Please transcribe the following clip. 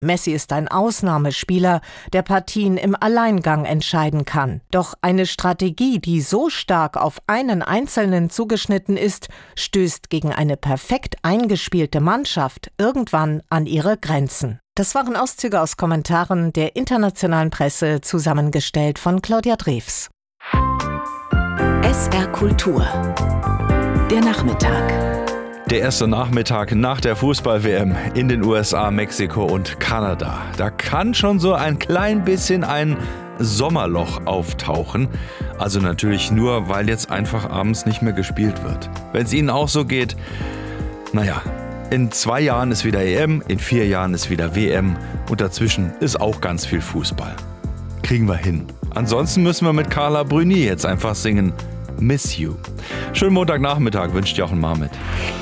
Messi ist ein Ausnahmespieler, der Partien im Alleingang entscheiden kann. Doch eine Strategie, die so stark auf einen Einzelnen zugeschnitten ist, stößt gegen eine perfekt eingespielte Mannschaft irgendwann an ihre Grenzen. Das waren Auszüge aus Kommentaren der internationalen Presse, zusammengestellt von Claudia Drews. SR Kultur. Der Nachmittag. Der erste Nachmittag nach der Fußball-WM in den USA, Mexiko und Kanada. Da kann schon so ein klein bisschen ein Sommerloch auftauchen. Also natürlich nur, weil jetzt einfach abends nicht mehr gespielt wird. Wenn es Ihnen auch so geht, naja, in 2 Jahren ist wieder EM, in 4 Jahren ist wieder WM und dazwischen ist auch ganz viel Fußball. Kriegen wir hin. Ansonsten müssen wir mit Carla Bruni jetzt einfach singen Miss You. Schönen Montagnachmittag wünscht Jochen Marmit.